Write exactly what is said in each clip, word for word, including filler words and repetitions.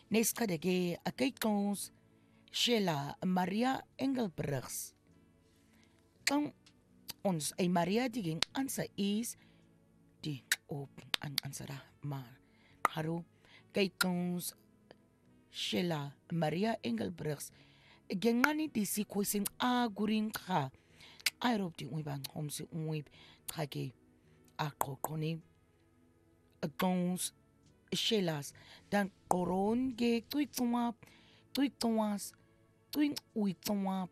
Neskadege a kijkons Sheila Maria Engelbrugs. Kan ons ay Maria diging ansa is di op an ansara maar haro kijkons Sheila Maria Engelbrugs. Gengani di si kwesing a guring ka. Ayrop di uibang homsi uib kage a kokoni. Gons Sheila's dan koron ge tuik tumap tuik tumas tuik uik tumap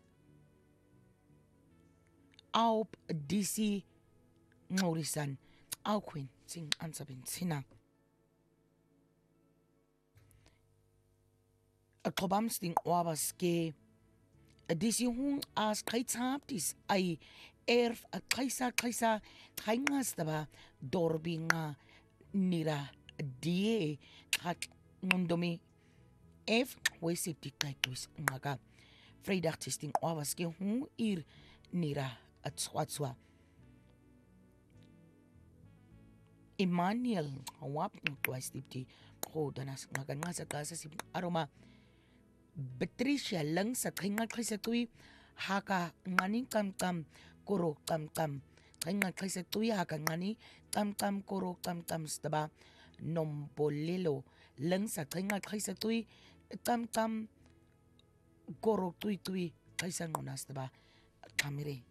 aup disi ngorisan au queen sing ansabin sina a klobam sting wabas ge disi hung as kaitap dis ai erf a kaisa kaisa kaingas daba dorbinga nira die hat nondomi F wesip die kijkers ngaga vrijdag testing was ke hoe ir nira at swatswa Emmanuel wap twice dipti ko danas ngaga nga sa klase si aroma Patricia lang sa khinga khaisa tui haka ngani kam kam koro kam kam khinga khaisa tui haka ngani kam kam koro kam kam staba nombolelo lang sa khinga khaisa tui kam kam koro tui tui khaisa ngonas staba kamire